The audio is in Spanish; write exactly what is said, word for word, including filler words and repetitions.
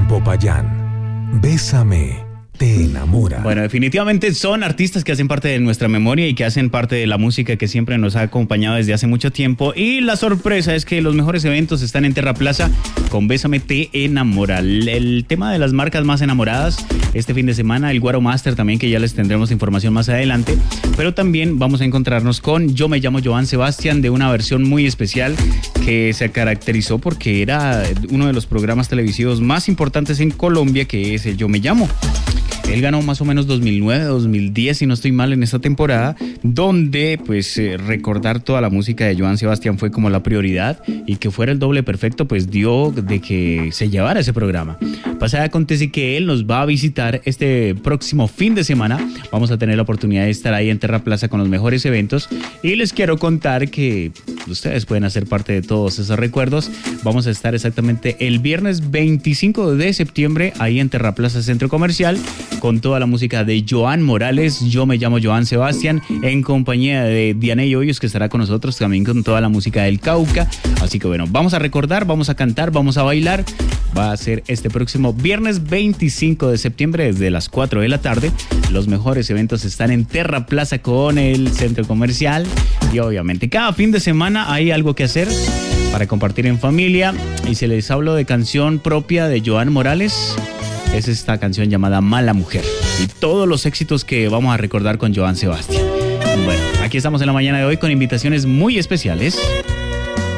Popayán. Bésame. Te enamora. Bueno, definitivamente son artistas que hacen parte de nuestra memoria y que hacen parte de la música que siempre nos ha acompañado desde hace mucho tiempo. Y la sorpresa es que los mejores eventos están en Terra Plaza con Bésame Te Enamora. El, el tema de las marcas más enamoradas este fin de semana, el Guaro Master también, que ya les tendremos información más adelante. Pero también vamos a encontrarnos con Yo Me Llamo Joan Sebastián, de una versión muy especial que se caracterizó porque era uno de los programas televisivos más importantes en Colombia, que es el Yo Me Llamo. Él ganó más o menos dos mil nueve, dos mil diez, si no estoy mal, en esta temporada, donde pues eh, recordar toda la música de Joan Sebastián fue como la prioridad, y que fuera el doble perfecto pues dio de que se llevara ese programa. Pasa, acontece que él nos va a visitar este próximo fin de semana. Vamos a tener la oportunidad de estar ahí en Terra Plaza con los mejores eventos, y les quiero contar que ustedes pueden hacer parte de todos esos recuerdos. Vamos a estar exactamente el viernes veinticinco de septiembre ahí en Terra Plaza Centro Comercial, con toda la música de Joan Morales. Yo Me Llamo Joan Sebastián, en compañía de Dianey Hoyos, que estará con nosotros también con toda la música del Cauca. Así que bueno, vamos a recordar, vamos a cantar, vamos a bailar. Va a ser este próximo viernes veinticinco de septiembre desde las cuatro de la tarde. Los mejores eventos están en Terra Plaza con el centro comercial, y obviamente cada fin de semana hay algo que hacer para compartir en familia. Y si les hablo de canción propia de Joan Morales, es esta canción llamada Mala Mujer, y todos los éxitos que vamos a recordar con Joan Sebastián. Bueno, aquí estamos en la mañana de hoy con invitaciones muy especiales.